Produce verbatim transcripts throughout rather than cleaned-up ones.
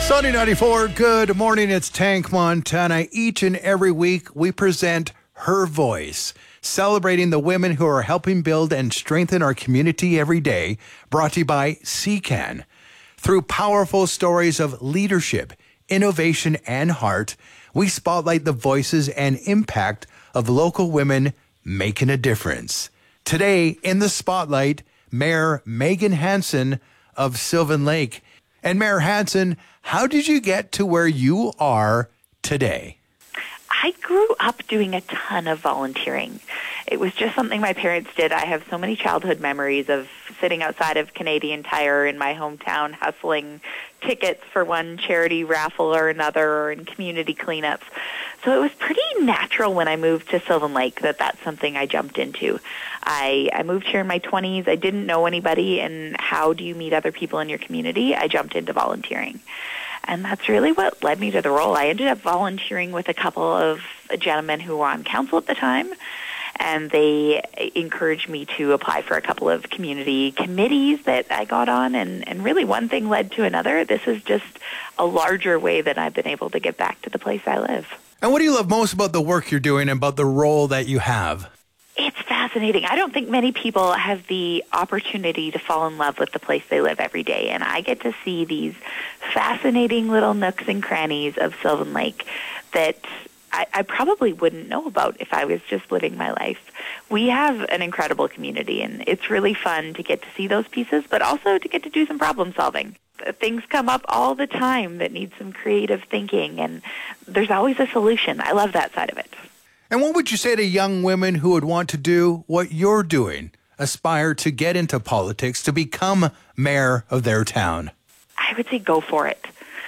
Sunny ninety-four, good morning. It's Tank Montana. Each and every week, we present Her Voice, celebrating the women who are helping build and strengthen our community every day, brought to you by C C A N. Through powerful stories of leadership, innovation, and heart, we spotlight the voices and impact of local women making a difference. Today, in the spotlight, Mayor Megan Hansen of Sylvan Lake. And Mayor Hansen, how did you get to where you are today? I grew up doing a ton of volunteering. It was just something my parents did. I have so many childhood memories of sitting outside of Canadian Tire in my hometown, hustling tickets for one charity raffle or another, or in community cleanups. So it was pretty natural when I moved to Sylvan Lake that that's something I jumped into. I, I moved here in my twenties. I didn't know anybody, and how do you meet other people in your community? I jumped into volunteering. And that's really what led me to the role. I ended up volunteering with a couple of gentlemen who were on council at the time, and they encouraged me to apply for a couple of community committees that I got on, and, and really one thing led to another. This is just a larger way that I've been able to get back to the place I live. And what do you love most about the work you're doing and about the role that you have? It's fascinating. I don't think many people have the opportunity to fall in love with the place they live every day, and I get to see these fascinating little nooks and crannies of Sylvan Lake that I, I probably wouldn't know about if I was just living my life. We have an incredible community, and it's really fun to get to see those pieces, but also to get to do some problem solving. Things come up all the time that need some creative thinking, and there's always a solution. I love that side of it. And what would you say to young women who would want to do what you're doing, aspire to get into politics, to become mayor of their town? I would say go for it.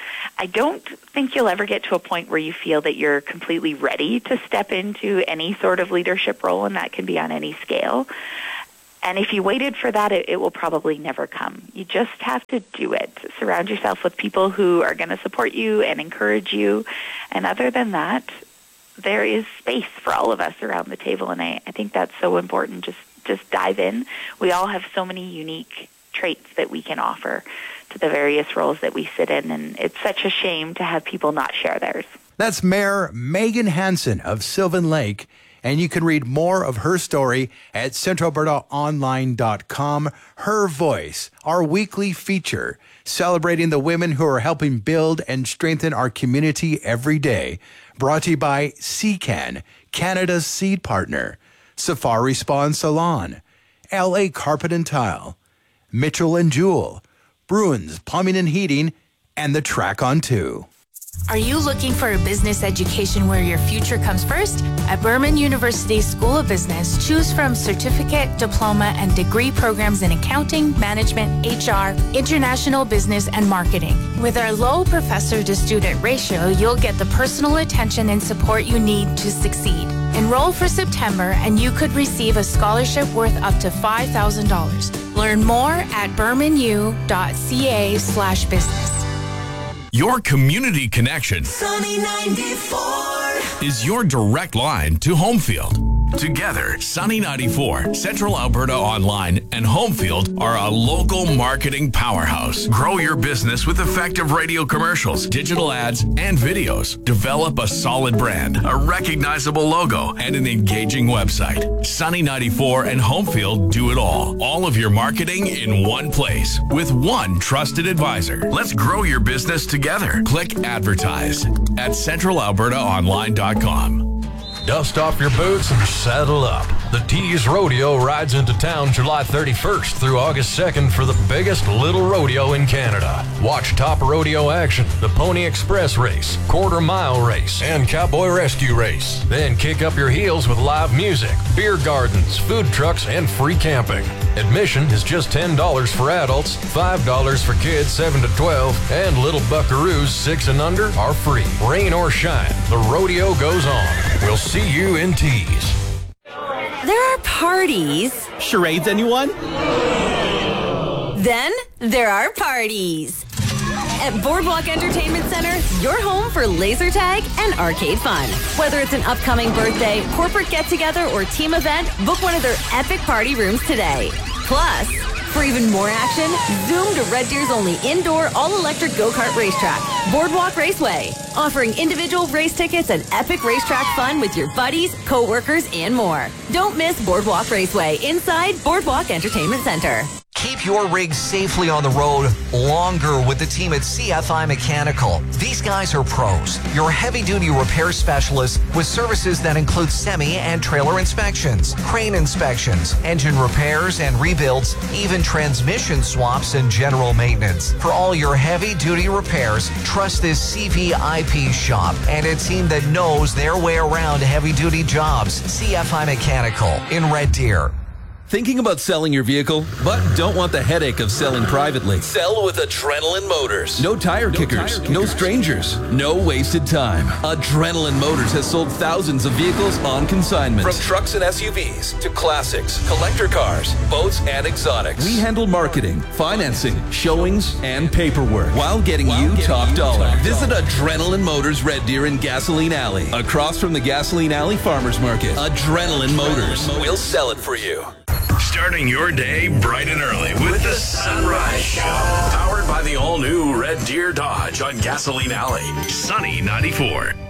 I don't think you'll ever get to a point where you feel that you're completely ready to step into any sort of leadership role, and that can be on any scale. And if you waited for that, it, it will probably never come. You just have to do it. Surround yourself with people who are going to support you and encourage you. And other than that, there is space for all of us around the table, and I, I think that's so important. Just just dive in. We all have so many unique traits that we can offer to the various roles that we sit in, and it's such a shame to have people not share theirs. That's Mayor Megan Hansen of Sylvan Lake, and you can read more of her story at central alberta online dot com. Her Voice, our weekly feature, celebrating the women who are helping build and strengthen our community every day. Brought to you by C C A N, Canada's seed partner, Safari Spa and Salon, L A Carpet and Tile, Mitchell and Jewell, Bruins Plumbing and Heating, and the Track on two. Are you looking for a business education where your future comes first? At Burman University School of Business, choose from certificate, diploma, and degree programs in accounting, management, H R, international business, and marketing. With our low professor-to-student ratio, you'll get the personal attention and support you need to succeed. Enroll for September, and you could receive a scholarship worth up to five thousand dollars. Learn more at burmanu.ca slash business. Your community connection Sunny ninety-four is your direct line to Homefield. Together, Sunny ninety-four, Central Alberta Online, and Homefield are a local marketing powerhouse. Grow your business with effective radio commercials, digital ads, and videos. Develop a solid brand, a recognizable logo, and an engaging website. Sunny ninety-four and Homefield do it all. All of your marketing in one place with one trusted advisor. Let's grow your business together. Click advertise at central alberta online dot com. Dust off your boots and saddle up. The Tees Rodeo rides into town July thirty-first through August second for the biggest little rodeo in Canada. Watch top rodeo action, the Pony Express race, quarter mile race, and cowboy rescue race. Then kick up your heels with live music, beer gardens, food trucks, and free camping. Admission is just ten dollars for adults, five dollars for kids seven to twelve, and little buckaroos six and under are free. Rain or shine, the rodeo goes on. We'll see you in Tees. There are parties. Charades, anyone? Then there are parties. At Boardwalk Entertainment Center, your home for laser tag and arcade fun. Whether it's an upcoming birthday, corporate get-together, or team event, book one of their epic party rooms today. Plus, For even more action, zoom to Red Deer's only indoor all-electric go-kart racetrack, Boardwalk Raceway, offering individual race tickets and epic racetrack fun with your buddies, co-workers, and more. Don't miss Boardwalk Raceway inside Boardwalk Entertainment Center. Keep your rig safely on the road longer with the team at C F I Mechanical. These guys are pros, your heavy-duty repair specialists with services that include semi and trailer inspections, crane inspections, engine repairs and rebuilds, even transmission swaps and general maintenance. For all your heavy-duty repairs, trust this C V I P shop and a team that knows their way around heavy-duty jobs. C F I Mechanical in Red Deer. Thinking about selling your vehicle, but don't want the headache of selling privately? Sell with Adrenaline Motors. No tire no kickers, tire no strangers, no wasted time. Adrenaline Motors has sold thousands of vehicles on consignment. From trucks and S U Vs to classics, collector cars, boats, and exotics. We handle marketing, financing, showings, and paperwork while getting while you getting top you dollar. Top Visit dollar. Adrenaline Motors Red Deer in Gasoline Alley, across from the Gasoline Alley Farmers Market. Adrenaline, Adrenaline Motors. Motors. We'll sell it for you. Starting your day bright and early with the Sunrise Show. Powered by the all-new Red Deer Dodge on Gasoline Alley. Sunny ninety-four.